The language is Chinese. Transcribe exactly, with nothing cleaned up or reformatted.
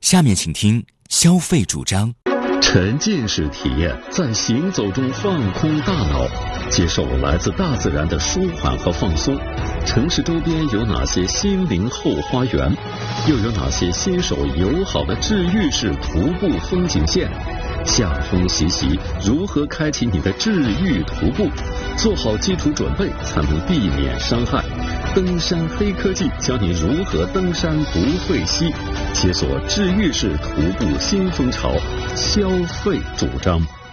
下面请听消费主张。 沉浸式体验，在行走中放空大脑，接受来自大自然的舒缓和放松。城市周边有哪些心灵后花园？又有哪些新手友好的治愈式徒步风景线？夏风习习，如何开启你的治愈徒步？做好基础准备，才能避免伤害。登山黑科技教你如何登山不会息，解锁治愈式徒步新风潮，消费主张。